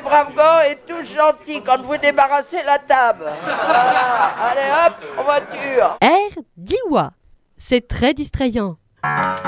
brave gars et tout gentil quand vous débarrassez la table. Voilà, allez hop, en voiture. R. Diwa. C'est très distrayant.